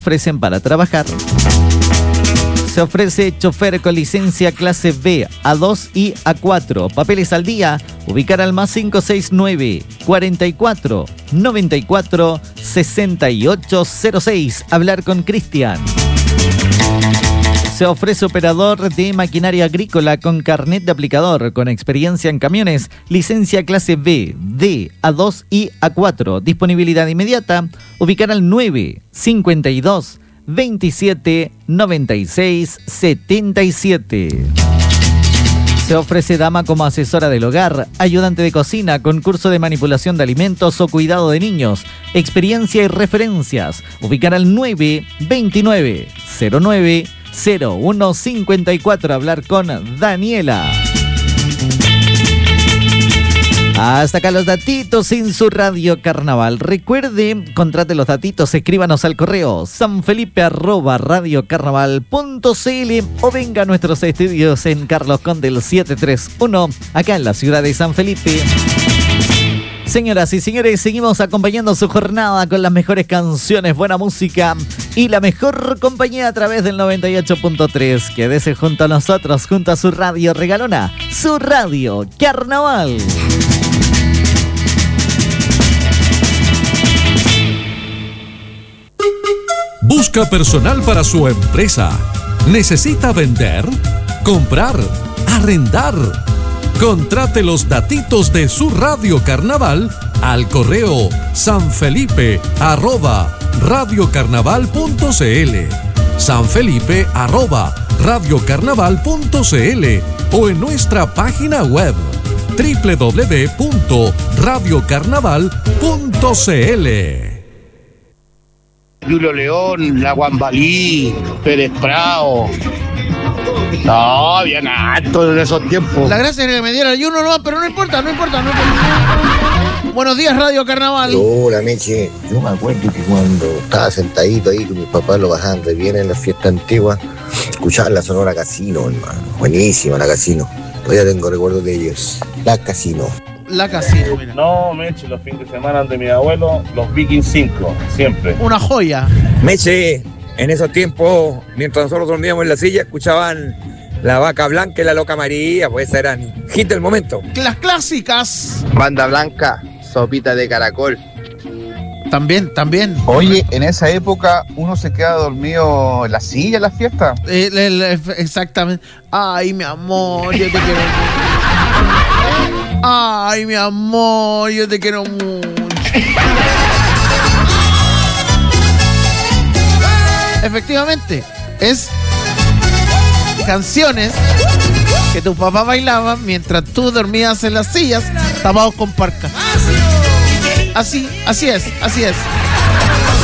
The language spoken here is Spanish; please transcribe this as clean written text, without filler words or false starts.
ofrecen para trabajar. Se ofrece chofer con licencia clase B, A2 y A4. Papeles al día. Ubicar al +569 44 94 6806. Hablar con Cristian. Se ofrece operador de maquinaria agrícola con carnet de aplicador, con experiencia en camiones, licencia clase B, D, A2 y A4. Disponibilidad inmediata. Ubicar al 952 27 96 77. Se ofrece dama como asesora del hogar, ayudante de cocina con curso de manipulación de alimentos o cuidado de niños, experiencia y referencias. Ubicar al 929 09 0154. Hablar con Daniela. Hasta acá los datitos en su Radio Carnaval. Recuerde, contrate los datitos, escríbanos al correo sanfelipe@radiocarnaval.cl o venga a nuestros estudios en Carlos Condel 731, acá en la ciudad de San Felipe. Señoras y señores, seguimos acompañando su jornada con las mejores canciones, buena música y la mejor compañía a través del 98.3. Quédese junto a nosotros, junto a su radio regalona, su Radio Carnaval. Busca personal para su empresa. ¿Necesita vender? ¿Comprar? ¿Arrendar? Contrate los datitos de su Radio Carnaval al correo sanfelipe@radiocarnaval.cl, sanfelipe@radiocarnaval.cl o en nuestra página web www.radiocarnaval.cl. Julio León, La Guambalí, Pérez Prado. No, bien alto en esos tiempos. La gracia era que me diera el ayuno, no, pero no importa. Buenos días, Radio Carnaval. Hola, Meche. Yo me acuerdo que cuando estaba sentadito ahí con mis papás lo bajaban de bien en la fiesta antigua, escuchaban la Sonora Casino, hermano. Buenísima la Casino. Todavía tengo recuerdos de ellos. La Casino. La Casino, mira. No, Meche, los fines de semana de mi abuelo, los Vikings 5, siempre. Una joya. Meche, en esos tiempos, mientras nosotros dormíamos en la silla, escuchaban La Vaca Blanca y La Loca María, pues eran hit del momento. Las clásicas. Banda Blanca, Sopita de Caracol. También. Oye, en esa época uno se queda dormido en la silla en la fiesta. Exactamente. Ay, mi amor, yo te quiero mucho. Ay, mi amor, yo te quiero mucho. Efectivamente, es canciones que tu papá bailaba mientras tú dormías en las sillas tapados con parca. Así es.